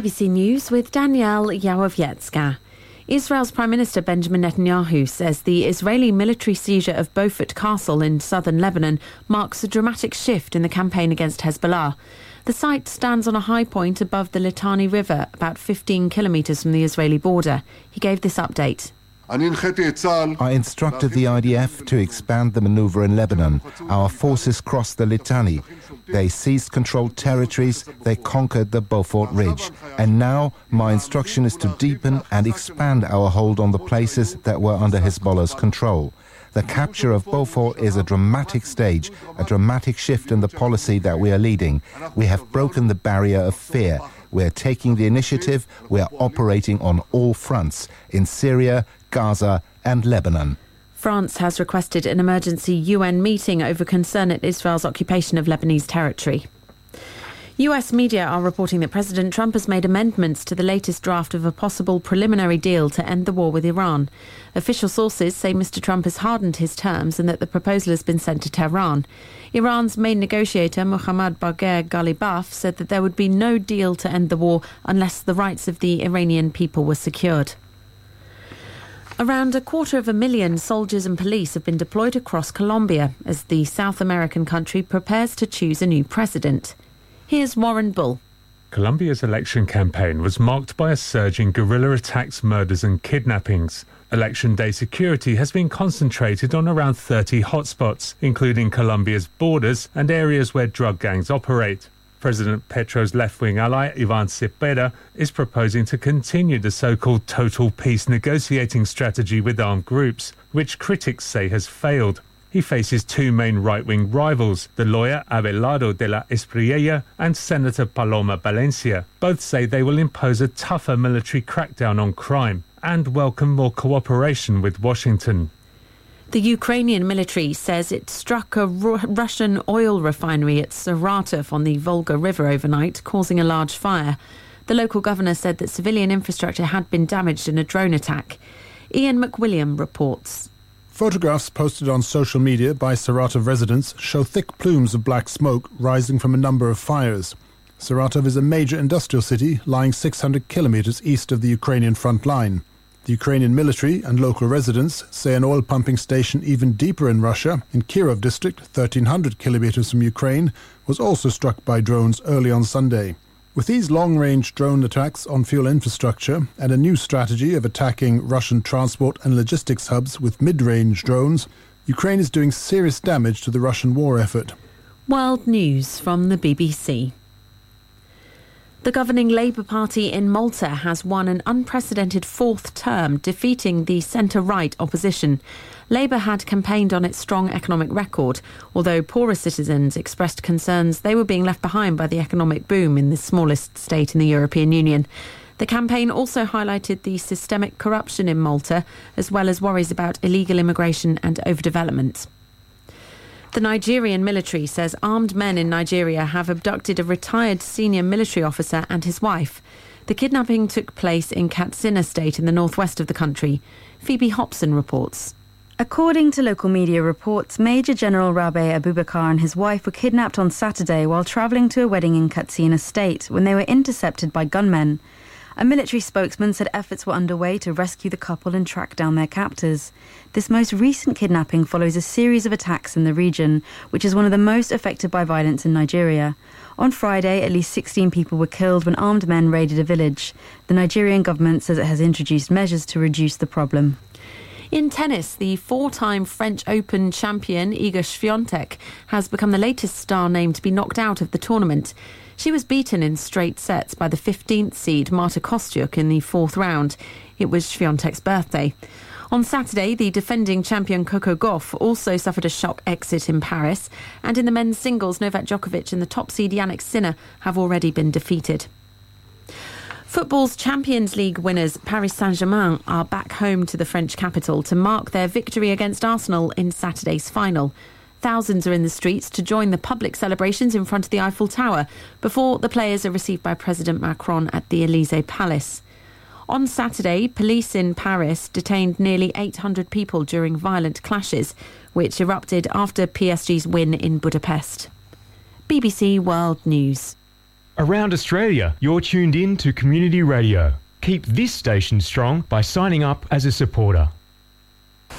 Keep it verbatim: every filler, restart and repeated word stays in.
C News with Danielle Yawowiecka. Israel's Prime Minister Benjamin Netanyahu says the Israeli military seizure of Beaufort Castle in southern Lebanon marks a dramatic shift in the campaign against Hezbollah. The site stands on a high point above the Litani River, about fifteen kilometres from the Israeli border. He gave this update. I instructed the I D F to expand the manoeuvre in Lebanon. Our forces crossed the Litani. They seized controlled territories. They conquered the Beaufort Ridge. And now my instruction is to deepen and expand our hold on the places that were under Hezbollah's control. The capture of Beaufort is a dramatic stage, a dramatic shift in the policy that we are leading. We have broken the barrier of fear. We're taking the initiative. We're operating on all fronts in Syria, Gaza and Lebanon. France has requested an emergency U N meeting over concern at Israel's occupation of Lebanese territory. U S media are reporting that President Trump has made amendments to the latest draft of a possible preliminary deal to end the war with Iran. Official sources say Mister Trump has hardened his terms and that the proposal has been sent to Tehran. Iran's main negotiator, Mohammad Bagher Ghalibaf, said that there would be no deal to end the war unless the rights of the Iranian people were secured. Around a quarter of a million soldiers and police have been deployed across Colombia as the South American country prepares to choose a new president. Here's Warren Bull. Colombia's election campaign was marked by a surge in guerrilla attacks, murders and kidnappings. Election day security has been concentrated on around thirty hotspots, including Colombia's borders and areas where drug gangs operate. President Petro's left-wing ally, Ivan Cepeda, is proposing to continue the so-called total peace negotiating strategy with armed groups, which critics say has failed. He faces two main right-wing rivals, the lawyer Abelardo de la Espriella and Senator Paloma Valencia. Both say they will impose a tougher military crackdown on crime and welcome more cooperation with Washington. The Ukrainian military says it struck a Ru- Russian oil refinery at Saratov on the Volga River overnight, causing a large fire. The local governor said that civilian infrastructure had been damaged in a drone attack. Ian McWilliam reports. Photographs posted on social media by Saratov residents show thick plumes of black smoke rising from a number of fires. Saratov is a major industrial city lying six hundred kilometres east of the Ukrainian front line. The Ukrainian military and local residents say an oil pumping station even deeper in Russia, in Kirov district, thirteen hundred kilometres from Ukraine, was also struck by drones early on Sunday. With these long-range drone attacks on fuel infrastructure and a new strategy of attacking Russian transport and logistics hubs with mid-range drones, Ukraine is doing serious damage to the Russian war effort. World News from the B B C. The governing Labour Party in Malta has won an unprecedented fourth term, defeating the centre-right opposition. Labour had campaigned on its strong economic record, although poorer citizens expressed concerns they were being left behind by the economic boom in the smallest state in the European Union. The campaign also highlighted the systemic corruption in Malta, as well as worries about illegal immigration and overdevelopment. The Nigerian military says armed men in Nigeria have abducted a retired senior military officer and his wife. The kidnapping took place in Katsina State in the northwest of the country. Phoebe Hobson reports. According to local media reports, Major General Rabe Abubakar and his wife were kidnapped on Saturday while travelling to a wedding in Katsina State when they were intercepted by gunmen. A military spokesman said efforts were underway to rescue the couple and track down their captors. This most recent kidnapping follows a series of attacks in the region, which is one of the most affected by violence in Nigeria. On Friday, at least sixteen people were killed when armed men raided a village. The Nigerian government says it has introduced measures to reduce the problem. In tennis, the four-time French Open champion Iga Swiatek has become the latest star named to be knocked out of the tournament. She was beaten in straight sets by the fifteenth seed Marta Kostyuk in the fourth round. It was Swiatek's birthday. On Saturday, the defending champion Coco Gauff also suffered a shock exit in Paris. And in the men's singles, Novak Djokovic and the top seed Jannik Sinner have already been defeated. Football's Champions League winners Paris Saint-Germain are back home to the French capital to mark their victory against Arsenal in Saturday's final. Thousands are in the streets to join the public celebrations in front of the Eiffel Tower before the players are received by President Macron at the Élysée Palace. On Saturday, police in Paris detained nearly eight hundred people during violent clashes, which erupted after P S G's win in Budapest. B B C World News. Around Australia, you're tuned in to Community Radio. Keep this station strong by signing up as a supporter.